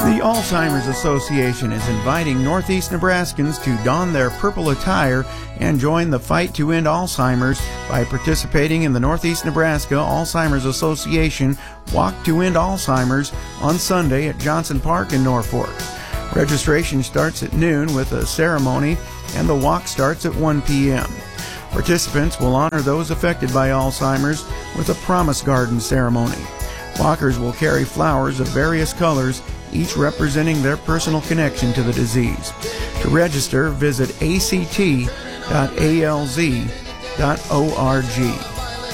The Alzheimer's Association is inviting Northeast Nebraskans to don their purple attire and join the fight to end Alzheimer's by participating in the Northeast Nebraska Alzheimer's Association Walk to End Alzheimer's on Sunday at Johnson Park in Norfolk. Registration starts at noon with a ceremony, and the walk starts at 1 p.m. Participants will honor those affected by Alzheimer's with a Promise Garden ceremony. Walkers will carry flowers of various colors, each representing their personal connection to the disease. To register, visit act.alz.org.